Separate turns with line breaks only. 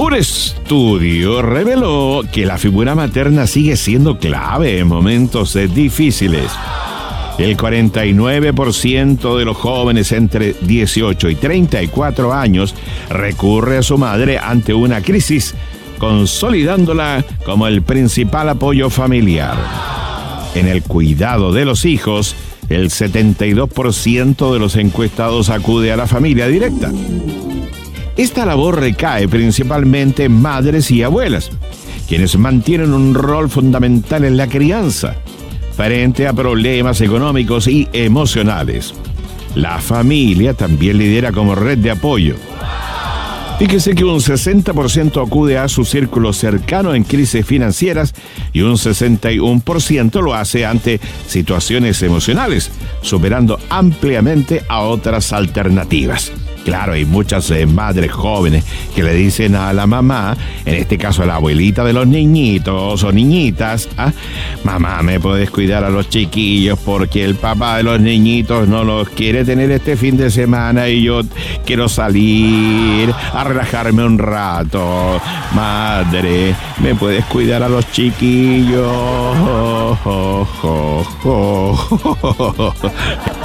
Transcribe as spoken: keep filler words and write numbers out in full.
Un estudio reveló que la figura materna sigue siendo clave en momentos eh, difíciles. El cuarenta y nueve por ciento de los jóvenes entre dieciocho y treinta y cuatro años recurre a su madre ante una crisis, consolidándola como el principal apoyo familiar. En el cuidado de los hijos, el setenta y dos por ciento de los encuestados acude a la familia directa. Esta labor recae principalmente en madres y abuelas, quienes mantienen un rol fundamental en la crianza, frente a problemas económicos y emocionales. La familia también lidera como red de apoyo. Fíjese que un sesenta por ciento acude a su círculo cercano en crisis financieras y un sesenta y uno por ciento lo hace ante situaciones emocionales, superando ampliamente a otras alternativas. Claro, hay muchas eh, madres jóvenes que le dicen a la mamá, en este caso a la abuelita de los niñitos o niñitas, ¿ah? Mamá, ¿me puedes cuidar a los chiquillos? Porque el papá de los niñitos no los quiere tener este fin de semana y yo quiero salir a relajarme un rato. Madre, ¿me puedes cuidar a los chiquillos? Oh, oh, oh, oh.